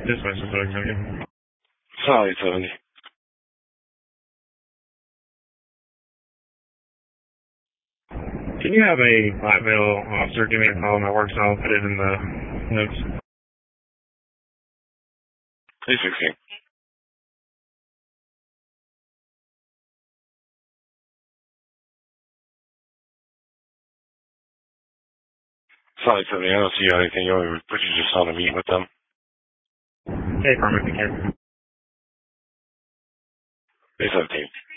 Dispatch is what I'm thinking. Solid 70. Can you have a Platteville officer give me a call on my work cell? I'll put it in the notes. 316. Solid 70. I don't see anything. You want me to put you just on a meet with them? Hey, Carmen, again. 317.